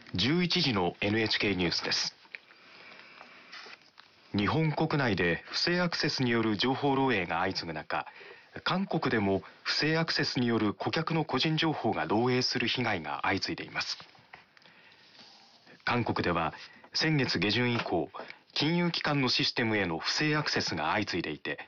11時の NHK ニュースです。日本国内で不正アクセスによる情報漏洩が相次ぐ中、韓国でも不正アクセスによる顧客の個人情報が漏洩する被害が相次いでいます。韓国では先月下旬以降、金融機関のシステムへの不正アクセスが相次いでいて、